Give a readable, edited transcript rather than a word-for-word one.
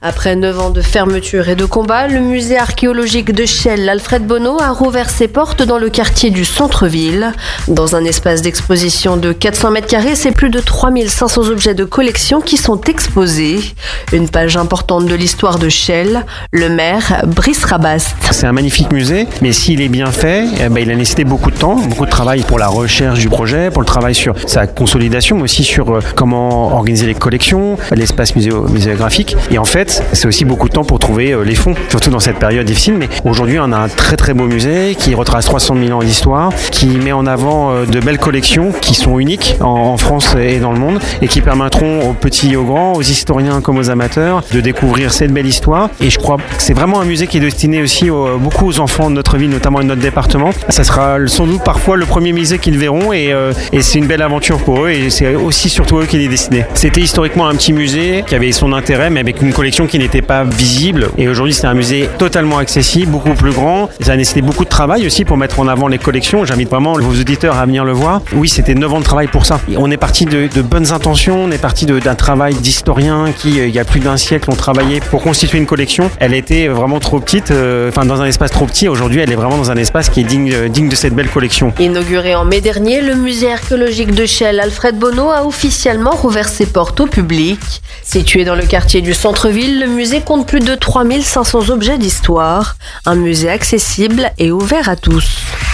Après 9 ans de fermeture et de combat, le musée archéologique de Chelles Alfred Bonneau a rouvert ses portes dans le quartier du centre-ville. Dans un espace d'exposition de 400 m², c'est plus de 3500 objets de collection qui sont exposés. Une page importante de l'histoire de Chelles, le maire Brice Rabast. C'est un magnifique musée, mais s'il est bien fait, il a nécessité beaucoup de temps, beaucoup de travail pour la recherche du projet, pour le travail sur sa consolidation, mais aussi sur comment organiser les collections, l'espace muséographique. Et en fait, c'est aussi beaucoup de temps pour trouver les fonds, surtout dans cette période difficile. Mais aujourd'hui, on a un très très beau musée qui retrace 300 000 ans d'histoire, qui met en avant de belles collections qui sont uniques en France et dans le monde et qui permettront aux petits et aux grands, aux historiens comme aux amateurs, de découvrir cette belle histoire. Et je crois que c'est vraiment un musée qui est destiné aussi beaucoup aux enfants de notre ville, notamment de notre département. Ça sera sans doute parfois le premier musée qu'ils verront et c'est une belle aventure pour eux et c'est aussi surtout eux qui est destiné. C'était historiquement un petit musée qui avait son intérêt mais avec une collection qui n'était pas visible et aujourd'hui c'est un musée totalement accessible, beaucoup plus grand. Ça a nécessité beaucoup de travail aussi pour mettre en avant les collections. J'invite vraiment vos auditeurs à venir le voir. Oui, c'était 9 ans de travail pour ça. On est parti de bonnes intentions, on est parti d'un travail d'historiens qui, il y a plus d'un siècle, ont travaillé pour constituer une collection. Elle était vraiment trop petite, dans un espace trop petit. Aujourd'hui, elle est vraiment dans un espace qui est digne de cette belle collection. Inauguré en mai dernier, le musée archéologique de Chelles Alfred Bonneau a officiellement rouvert ses portes au public. Situé dans le quartier du centre-ville, le musée compte plus de 3500 objets d'histoire. Un musée accessible et ouvert à tous.